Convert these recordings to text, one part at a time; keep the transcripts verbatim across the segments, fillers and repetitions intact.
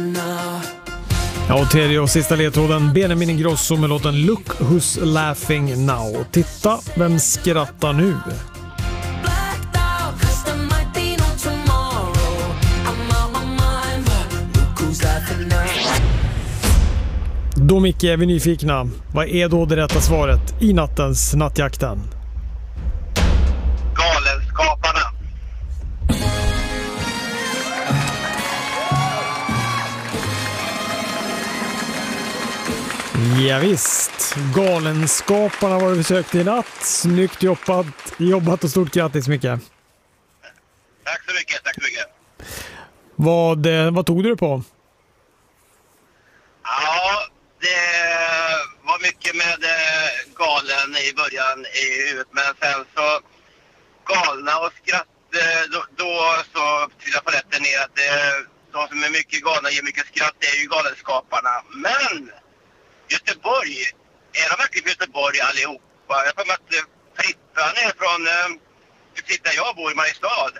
Ja, och tredje och sista ledtråden, Benjamin Ingrosso med låten Look Who's Laughing Now. Titta, vem skrattar nu? Då Micke är vi nyfikna. Vad är då det rätta svaret i nattens nattjakten? Galenskaparna. Ja, visst. Galenskaparna var det vi sökte i natt. Snyggt jobbat, jobbat och stort grattis Micke. Tack så mycket, tack så mycket. Vad, vad tog du på? Ja, det var mycket med galen i början i huvudet, men sen så galna och skratt, då, då så trillade jag på rätten ner att det, de som är mycket galna ger mycket skratt, det är ju galenskaparna. Men Göteborg, är de verkligen från Göteborg allihopa? Jag tror att Frippan är från, precis där jag bor i Mariestad.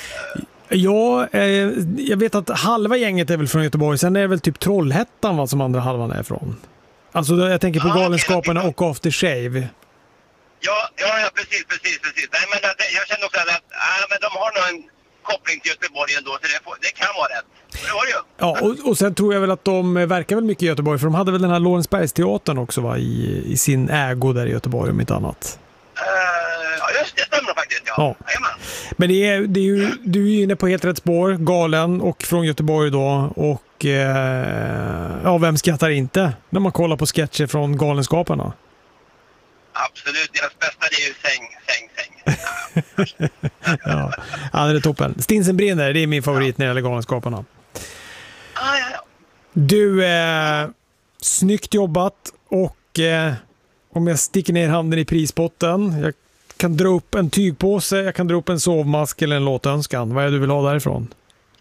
Ja, eh, jag vet att halva gänget är väl från Göteborg. Sen är det väl typ Trollhättan vad som andra halvan är från. Alltså jag tänker på ah, Galenskaparna okay, och Aftershave. Ja, ja, ja, precis, precis, precis. Nej, men det, jag känner också att äh, men de har nog en koppling till Göteborg ändå, så det, får, det kan vara rätt. Det var det ju. Ja, och, och sen tror jag väl att de verkar väl mycket i Göteborg, för de hade väl den här Lorensbergsteatern också va, i, i sin ägo där i Göteborg om inte annat. Ja, just det, stämmer faktiskt. Ja. Ja. Men det är, det är ju, du är ju inne på helt rätt spår, galen och från Göteborg då. Och eh, ja, vem skrattar inte när man kollar på sketcher från Galenskaparna? Absolut, deras bästa är ju säng, säng, säng. Ja, ja, det är toppen. Stinsen brinner, det är min favorit när det gäller Galenskaparna. Ah, ja, ja. Du, eh, snyggt jobbat och eh, om jag sticker ner handen i prispotten, jag kan dra upp en tygpåse, jag kan dra upp en sovmask eller en låtönskan. Vad är det du vill ha därifrån?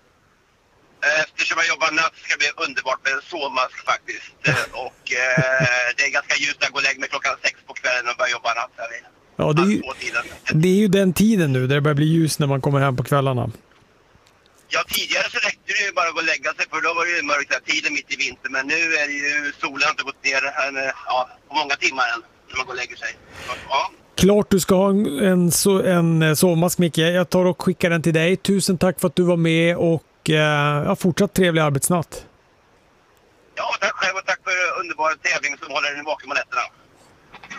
Eftersom jag jobbar natt ska det bli underbart med en sovmask faktiskt. Och eh, det är ganska ljust när jag går och lägger mig klockan sex på kvällen och börjar jobba natt. Ja, det är, ju, det är ju den tiden nu där det börjar bli ljus när man kommer hem på kvällarna. Ja, tidigare så räckte det ju bara att gå och lägga sig, för då var det ju mörkt här tiden mitt i vinter. Men nu är det ju, solen har inte gått ner här, ja, på många timmar än när man går och lägger sig. Så, ja. Klart du ska ha en, en, en sovmask, Micke. Jag tar och skickar den till dig. Tusen tack för att du var med och eh, ja, fortsatt trevlig arbetsnatt. Ja, tack själv och tack för underbar tävling som håller den vaken på nätterna.